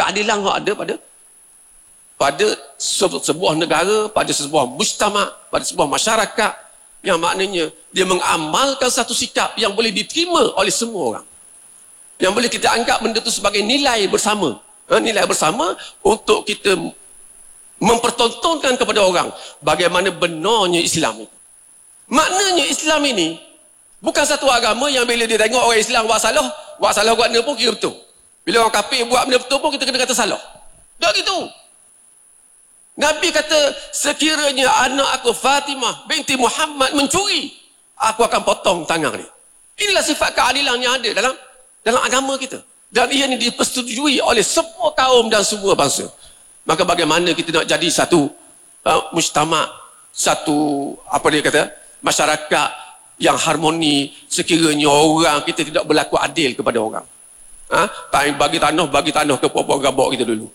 keadilan yang ada pada sebuah negara, pada sebuah mujtama', pada sebuah masyarakat, yang maknanya dia mengamalkan satu sikap yang boleh diterima oleh semua orang, yang boleh kita anggap benda itu sebagai nilai bersama, nilai bersama untuk kita mempertontonkan kepada orang bagaimana benarnya Islam itu. Maknanya Islam ini bukan satu agama yang bila dia tengok orang Islam buat salah buat benda pun kira betul, bila orang kafir buat benda betul pun kita kena kata salah. Tak gitu. Nabi kata, sekiranya anak aku Fatimah binti Muhammad mencuri, aku akan potong tangan dia. Inilah sifat keadilan yang ada dalam agama kita, dan ia ini dipersetujui oleh semua kaum dan semua bangsa. Maka bagaimana kita nak jadi satu mujtama', satu masyarakat yang harmoni sekiranya orang kita tidak berlaku adil kepada orang. Bagi tanah ke puak-puak gabak kita dulu.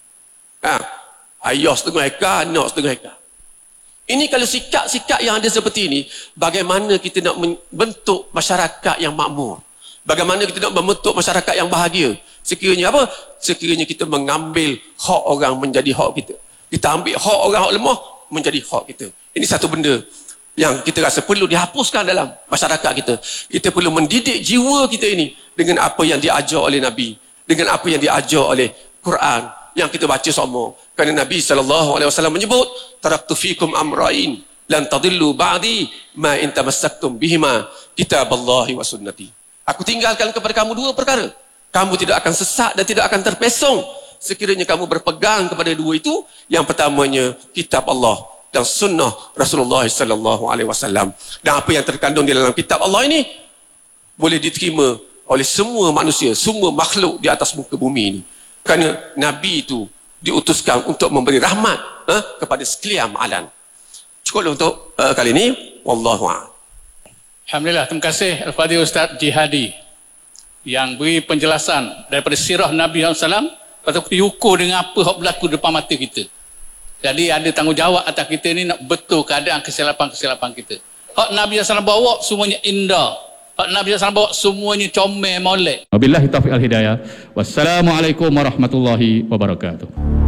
Ayah setengah hektar, anak setengah hektar. Ini kalau sikap-sikap yang ada seperti ini, bagaimana kita nak membentuk masyarakat yang makmur? Bagaimana kita nak membentuk masyarakat yang bahagia? Sekiranya apa? Sekiranya kita mengambil hak orang menjadi hak kita. Kita ambil hak orang, hak lemah menjadi hak kita. Ini satu benda yang kita rasa perlu dihapuskan dalam masyarakat kita. Kita perlu mendidik jiwa kita ini dengan apa yang diajar oleh Nabi, dengan apa yang diajar oleh Quran yang kita baca semua. Kerana Nabi SAW menyebut, taraktu fikum amrain lan tadillu ba'di ma in tamassaktum bihima kitaballahi wa sunnati. Aku tinggalkan kepada kamu dua perkara. Kamu tidak akan sesat dan tidak akan terpesong sekiranya kamu berpegang kepada dua itu. Yang pertamanya kitab Allah dan sunnah Rasulullah SAW. Dan apa yang terkandung di dalam kitab Allah ini boleh diterima oleh semua manusia, semua makhluk di atas muka bumi ini. Kerana Nabi itu diutuskan untuk memberi rahmat kepada sekalian alam. Cukuplah untuk kali ini. Wallahu a'lam. Alhamdulillah, terima kasih Al-Fadhil Ustaz Jihadi yang beri penjelasan daripada sirah Nabi SAW, patut kita ukur dengan apa yang berlaku depan mata kita. Jadi ada tanggungjawab atas kita ni nak betul keadaan kesilapan-kesilapan kita. Hak Nabi SAW bawa semuanya indah. Hak Nabi SAW bawa semuanya comel molek. Wabillahi taufiq al hidayah. Wassalamualaikum warahmatullahi wabarakatuh.